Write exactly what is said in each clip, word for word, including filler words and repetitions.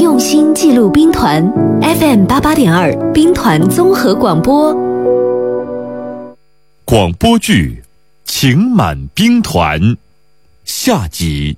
用心记录兵团 F M 八八点二兵团综合广播。 广播剧《情满兵团》下集。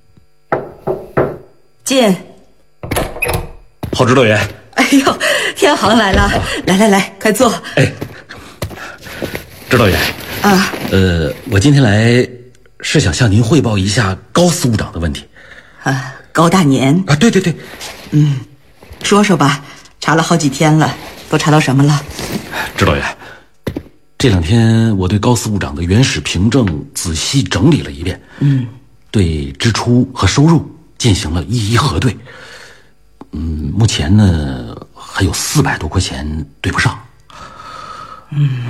进。 郝指导员。 哎呦，天航来了，啊、来来来，快坐。 哎，指导员啊， 呃，我今天来是想向您汇报一下高司务长的问题。 啊，高大年啊，对对对， 嗯，说说吧，查了好几天了，都查到什么了？ 指导员，这两天我对高司务长的原始凭证仔细整理了一遍， 嗯， 对支出和收入进行了一一核对。嗯，目前呢还有四百多块钱对不上。 嗯，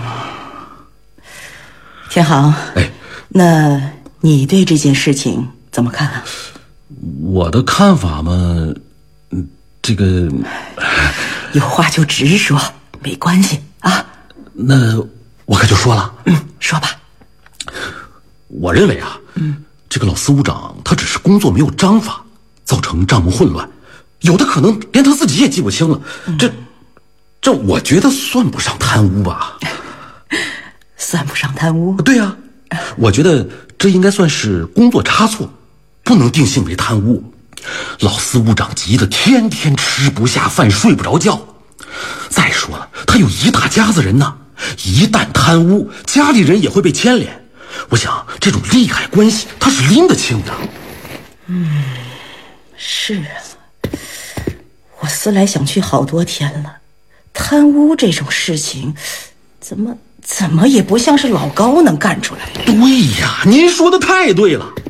天航， 哎， 那你对这件事情怎么看啊？ 我的看法嘛，嗯，这个有话就直说，没关系啊。 那我可就说了， 嗯，说吧。 我认为啊， 嗯， 这个老司务长他只是工作没有章法，造成账目混乱，有的可能连他自己也记不清了。嗯、这，这我觉得算不上贪污吧？ 算不上贪污？ 对呀、啊，我觉得这应该算是工作差错。不能定性为贪污，老司务长急得天天吃不下饭睡不着觉。再说了，他有一大家子人呢，一旦贪污，家里人也会被牵连。我想这种利害关系他是拎得清的。 嗯，是啊，我思来想去好多天了，贪污这种事情怎么怎么也不像是老高能干出来的。 对呀，您说的太对了。